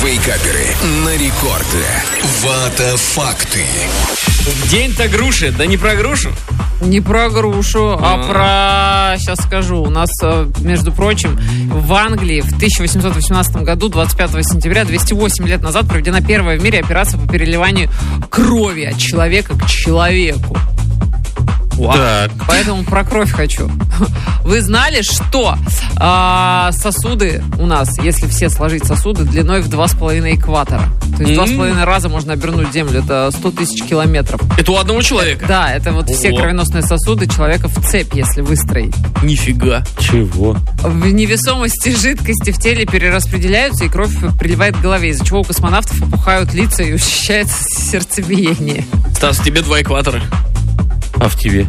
Вейкаперы на рекорде. Вата-факты. День-то груши, да не про грушу? Не про грушу, а про... Сейчас скажу. У нас, между прочим, в Англии в 1818 году, 25 сентября, 208 лет назад, проведена первая в мире операция по переливанию крови от человека к человеку. Так. Поэтому про кровь хочу. Вы знали, что сосуды у нас, если все сложить сосуды, длиной в 2,5 экватора. То есть 2,5 раза можно обернуть Землю. Это 100 тысяч километров. Это у одного человека? Да, это вот все кровеносные сосуды человека в цепь, если выстроить. Нифига. Чего? В невесомости жидкости в теле перераспределяются, и кровь приливает к голове, из-за чего у космонавтов опухают лица и учащается сердцебиение. Стас, тебе 2 экватора. А в тебе?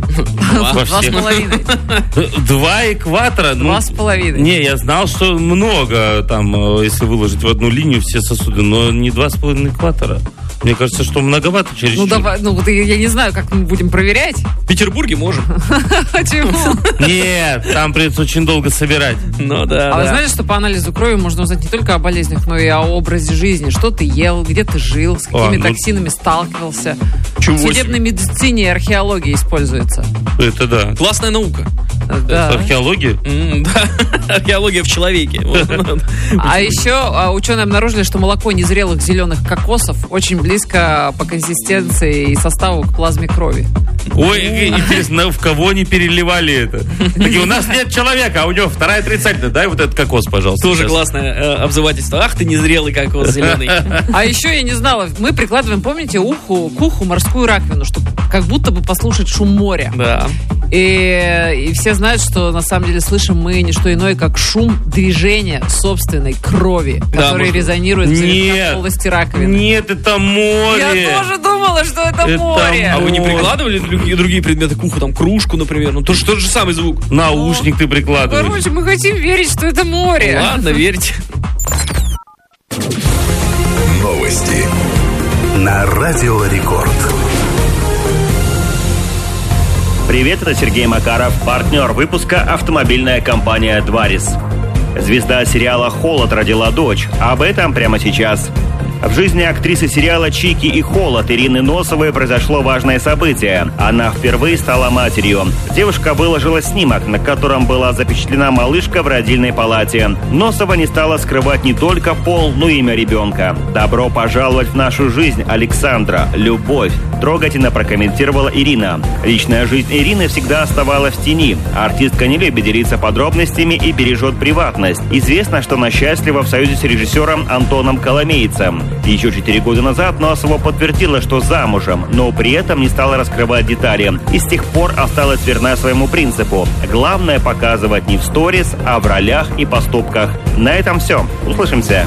2,5. 2 экватора? 2,5. Не, я знал, что много там, если выложить в одну линию все сосуды, но не 2,5 экватора. Мне кажется, что многовато через. Ну давай, я не знаю, как мы будем проверять. В Петербурге можем. Почему? Нет, там придется очень долго собирать. Ну да. А вы знаете, что по анализу крови можно узнать не только о болезнях, но и о образе жизни. Что ты ел, где ты жил, с какими токсинами сталкивался. В судебной медицине и археологии используется. Это да. Классная наука. Да. Это археология? Да, археология в человеке. А еще ученые обнаружили, что молоко незрелых зеленых кокосов очень близко по консистенции и составу к плазме крови. Ой, интересно, в кого они переливали это? Такие, у нас нет человека, а у него вторая отрицательная. Дай вот этот кокос, пожалуйста. Тоже классное обзывательство. Ах ты незрелый кокос зеленый. А еще я не знала, мы прикладываем, помните, к уху морскую раковину, чтобы как будто бы послушать шум моря. Да. И все знают, что на самом деле слышим мы не что иное, как шум движения собственной крови, который резонирует в полости раковины. Нет, это море. Я тоже думала, что это море. А вы не прикладывали другие предметы к уху, там кружку, например? Ну, тот же самый звук. Наушник ты прикладываешь. Короче, мы хотим верить, что это море. Ладно, верьте. Новости на Радио Рекорд. Привет, это Сергей Макаров, партнер выпуска автомобильная компания «Дварис». Звезда сериала «Холод» родила дочь, об этом прямо сейчас. В жизни актрисы сериала «Чики и Холод» Ирины Носовой произошло важное событие. Она впервые стала матерью. Девушка выложила снимок, на котором была запечатлена малышка в родильной палате. Носова не стала скрывать не только пол, но и имя ребенка. «Добро пожаловать в нашу жизнь, Александра. Любовь», трогательно прокомментировала Ирина. Личная жизнь Ирины всегда оставалась в тени. Артистка не любит делиться подробностями и бережет приватность. Известно, что она счастлива в союзе с режиссером Антоном Коломейцем. Еще 4 года назад Носова подтвердила, что замужем, но при этом не стала раскрывать детали. И с тех пор осталась верна своему принципу. Главное показывать не в сторис, а в ролях и поступках. На этом все. Услышимся.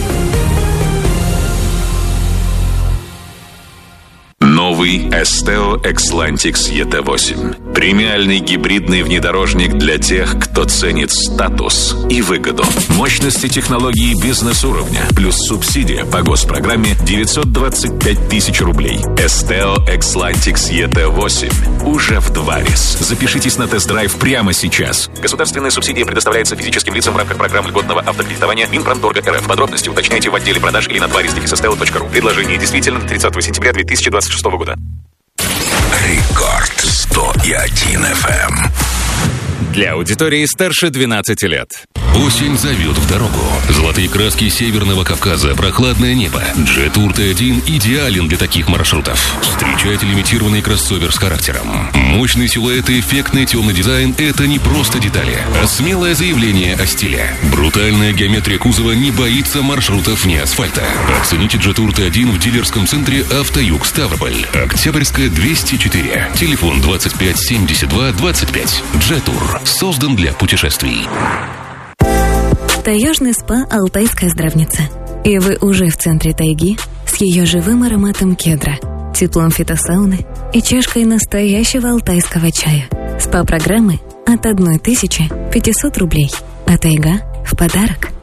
Новый Esteo Xlantix ET8. Премиальный гибридный внедорожник для тех, кто ценит статус и выгоду. Мощности технологии бизнес-уровня плюс субсидия по госпрограмме 925 тысяч рублей. Esteo Xlantix ET8 уже в Дварис. Запишитесь на тест-драйв прямо сейчас. Государственная субсидия предоставляется физическим лицам в рамках программы льготного автокредитования Минпромторга РФ. Подробности уточняйте в отделе продаж или на dvaris.steo.ru. Предложение действительно до 30 сентября 2026 года. Рекорд 101 FM. Для аудитории старше 12 лет. Осень зовет в дорогу. Золотые краски Северного Кавказа, прохладное небо. Jetour T1 идеален для таких маршрутов. Встречайте лимитированный кроссовер с характером. Мощный силуэт и эффектный темный дизайн – это не просто детали, а смелое заявление о стиле. Брутальная геометрия кузова не боится маршрутов вне асфальта. Оцените Jetour T1 в дилерском центре «Автоюг Ставрополь». Октябрьская, 204. Телефон 25 72 25. Jetour. Создан для путешествий. Таежный спа «Алтайская здравница». И вы уже в центре тайги с ее живым ароматом кедра, теплом фитосауны и чашкой настоящего алтайского чая. СПА-программы от 1500 рублей, а тайга в подарок.